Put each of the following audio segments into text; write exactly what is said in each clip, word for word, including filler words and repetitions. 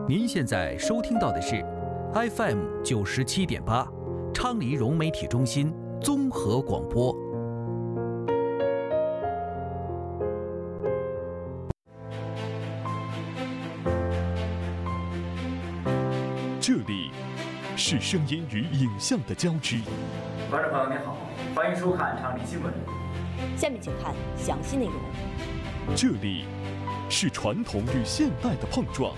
您现在收听到的是 F M 九十七点八，昌黎融媒体中心综合广播。 这里是声音与影像的交织。 观众朋友您好，欢迎收看昌黎新闻。 下面请看详细内容。 这里是传统与现代的碰撞。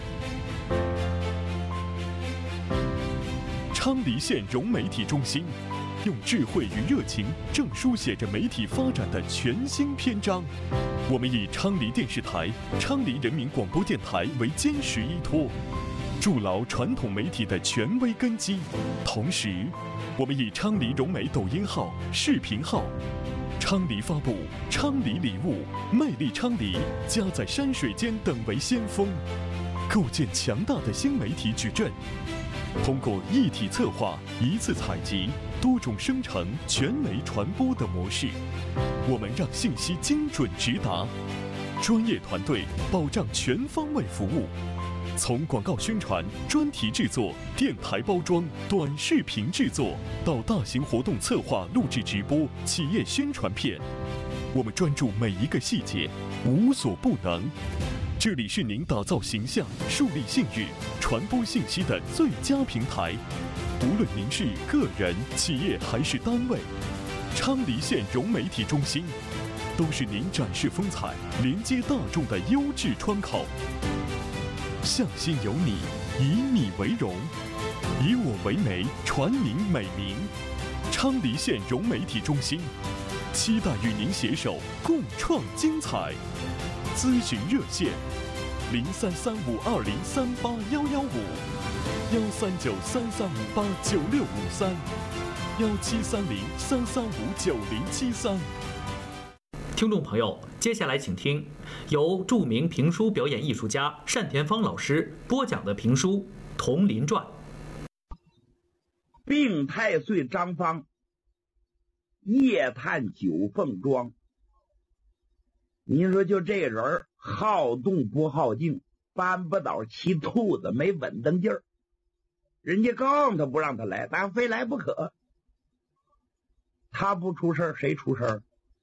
昌黎县融媒体中心用智慧与热情，正书写着媒体发展的全新篇章。我们以昌黎电视台、昌黎人民广播电台为坚实依托，筑牢传统媒体的权威根基。同时，我们以昌黎融媒抖音号、视频号、昌黎发布、昌黎礼物、魅力昌黎、家在山水间等为先锋，构建强大的新媒体矩阵。通过一体策划、一次采集、多种生成、全媒传播的模式，我们让信息精准直达，专业团队保障全方位服务。从广告宣传、专题制作、电台包装、短视频制作，到大型活动策划、录制直播、企业宣传片，我们专注每一个细节，无所不能。这里是您打造形象、树立信誉、传播信息的最佳平台。无论您是个人、企业还是单位，昌黎县融媒体中心都是您展示风采、连接大众的优质窗口。向心有你，以你为荣，以我为媒，传您美名。昌黎县融媒体中心期待与您携手共创精彩。咨询热线：零三三五二零三八幺幺五，幺三九三三五八九六五三，幺七三零三三五九零七三。 听众朋友，接下来请听由著名评书表演艺术家单田芳老师播讲的评书《铜林传》。 病太岁张方，夜探九凤庄。您说就这人好动不好静，搬不倒骑兔子，没稳当劲儿。人家告诉他不让他来，但非来不可。他不出事谁出事？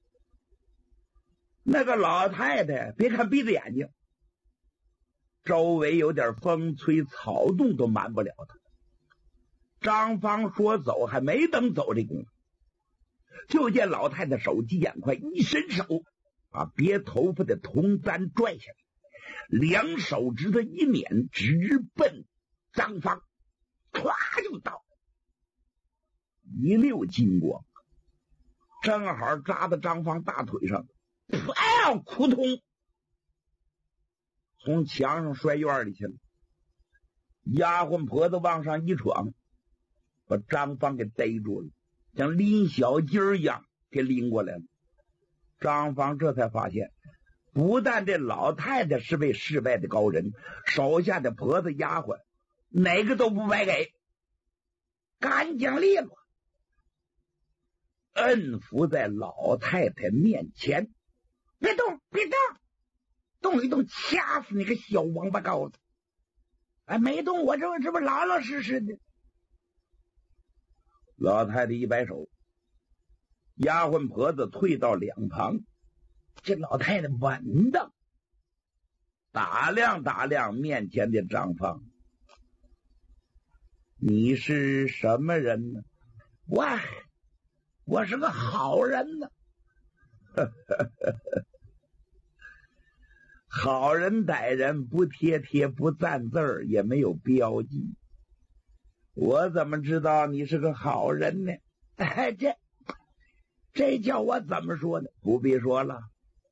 那个老太太别看闭着眼睛，周围有点风吹草动都瞒不了他。张方说走，还没等走这功夫，就见老太太手疾眼快，一伸手把别头发的铜簪拽下来，两手指头一捻，直奔张方，唰就到，一溜金光，正好扎到张方大腿上，哎呀，扑通，从墙上摔院里去了。丫鬟婆子往上一闯，把张方给逮住了，像拎小鸡儿一样给拎过来了。张方这才发现，不但这老太太是位世外的高人，手下的婆子丫鬟哪个都不白给，干净利落，摁伏在老太太面前。别动，别动，动一动掐死你个小王八羔子！哎，没动，我这这不老老实实的。老太太一摆手，丫鬟婆子退到两旁。这老太太稳当，打量打量面前的张方，你是什么人呢？我我是个好人呢。好人歹人，不贴贴不赞字儿，也没有标记，我怎么知道你是个好人呢？哎，这这叫我怎么说呢？不必说了，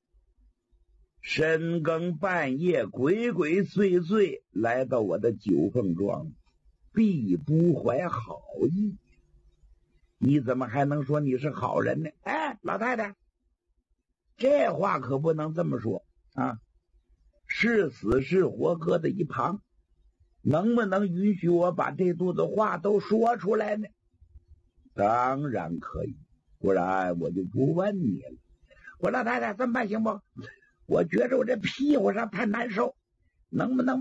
深更半夜鬼鬼祟祟来到我的九凤庄，必不怀好意，你怎么还能说你是好人呢？哎，老太太，这话可不能这么说啊！是死是活搁在一旁，能不能允许我把这肚子话都说出来呢？当然可以，不然我就不问你了。我老太太这么办行不？我觉着我这屁股上太难受，能不能